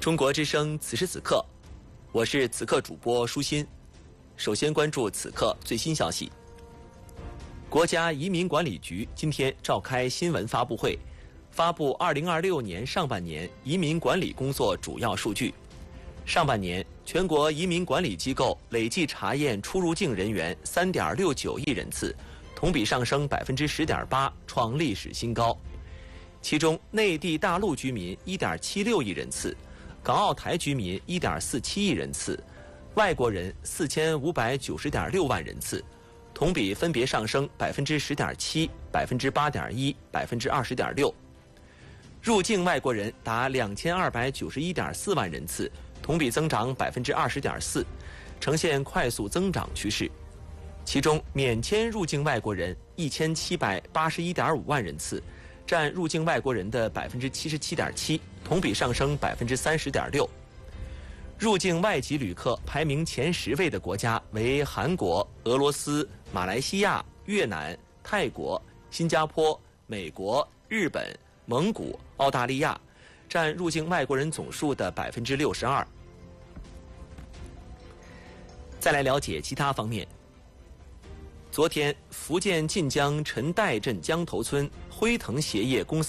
中国之声此时此刻，我是此刻主播舒心。首先关注此刻最新消息。国家移民管理局今天召开新闻发布会，发布2026年上半年移民管理工作主要数据。上半年，全国移民管理机构累计查验出入境人员3.69亿人次，同比上升10.8%，创历史新高。其中，内地大陆居民1.76亿人次，港澳台居民1.47亿人次，外国人4590.6万人次，同比分别上升10.7%、8.1%、20.6%。入境外国人达2291.4万人次，同比增长20.4%，呈现快速增长趋势。其中，免签入境外国人1781.5万人次，占入境外国人的77.7%，同比上升30.6%。入境外籍旅客排名前10位的国家为韩国、俄罗斯、马来西亚、越南、泰国、新加坡、美国、日本、蒙古、澳大利亚，占入境外国人总数的62%。再来了解其他方面。昨天，福建晋江陈岱镇江头村辉腾鞋业公司